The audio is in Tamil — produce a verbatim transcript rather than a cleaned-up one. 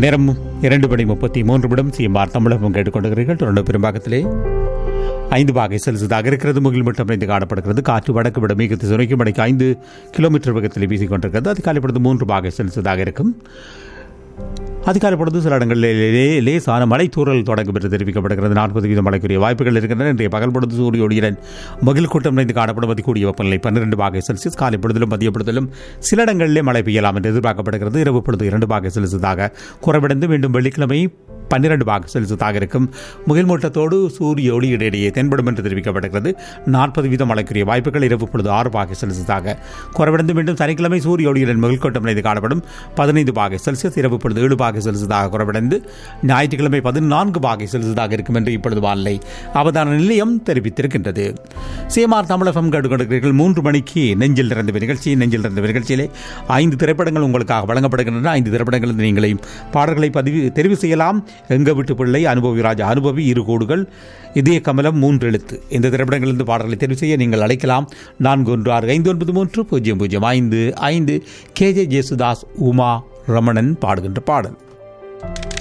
நேரம் இரண்டு மணி முப்பத்தி மூன்று நிமிடம் சிஎம்ஆர் தமிழகம் கேட்டுக்கொண்டிருக்கிறீர்கள். தொடர்ந்து பெரும்பாகத்திலே ஐந்து பாகை செல்சியஸாக இருக்கிறது. முகில் மட்டும் அமைந்து காணப்படுகிறது. காற்று வடக்கு விட மிக சுரைக்கும் மணிக்கு ஐந்து கிலோமீட்டர் வேகத்தில் வீசிக்கொண்டிருக்கிறது. அதிகாலை பொழுது மூன்று பாகை செல்சியஸாக இருக்கும். அதிகாலை பொழுது சில இடங்களில் லேசான மழை தூறல் தொடங்கும் என்று தெரிவிக்கப்படுகிறது. நாற்பது வீதம் மழைக்குரிய வாய்ப்புகள் இருக்கின்றன. இன்றைய பகல் பொழுது சூரிய ஒளியுடன் மகிழ் கூட்டம் நிறைந்து காணப்படும் அதிகூடிய வெப்பநிலை பன்னிரண்டு பாகை செல்சியஸ். காலை பொழுதிலும் மதிய பொழுதிலும் சில இடங்களிலே மழை பெய்யலாம் என்று எதிர்பார்க்கப்படுகிறது. இரவு பொழுது இரண்டு பாகை செல்சியஸாக குறைவடைந்து மீண்டும் வெள்ளிக்கிழமை பன்னிரண்டு பாகை செல்சியஸாக இருக்கும். முகில் மூட்டத்தோடு சூரிய ஒளி இடையிடையே தென்படும் என்று தெரிவிக்கப்படுகிறது. நாற்பது வீதம் மழைக்குரிய வாய்ப்புகள். இரவு பொழுது ஆறு பாகை செல்சியஸாக குறைவடைந்து மீண்டும் சனிக்கிழமை சூரிய ஒளியுடன் மகிழ் கூட்டம் நிறைந்து காணப்படும் பதினைந்து பாகை செல்சியஸ். இரவு பொழுது ஏழு பாகை செல்சியஸாக குறைவடைந்து ஞாயிற்றுக்கிழமை பதினான்கு பாகை செல்சியஸாக இருக்கும் என்று இப்பொழுது வானிலை அவதான நிலையம் தெரிவித்திருக்கின்றது. சிஎம்ஆர் தமிழகம் கேட்டுக்கொண்டிருக்கிறீர்கள். மூன்று மணிக்கு நெஞ்சில் நிறைந்த நிகழ்ச்சி. நெஞ்சில் நிறைந்த நிகழ்ச்சியிலே ஐந்து திரைப்படங்கள் உங்களுக்காக வழங்கப்படுகின்றன. ஐந்து திரைப்படங்கள் நீங்களையும் பாடல்களை பதிவு தெரிவு செய்யலாம். எங்க வீட்டு பிள்ளை, அனுபவி ராஜா, அனுபவி, இரு கோடுகள், இதய கமலம், மூன்று எழுத்து. இந்த திரைப்படங்களிலிருந்து பாடல்களை தெரிவு செய்ய நீங்கள் அழைக்கலாம். நான்கு ஒன்று ஆறு ஐந்து ஒன்பது மூன்று பூஜ்ஜியம் பூஜ்ஜியம் ஐந்து ஐந்து. கே ஜே ஜேசுதாஸ், உமா ரமணன் பாடுகின்ற பாடல்.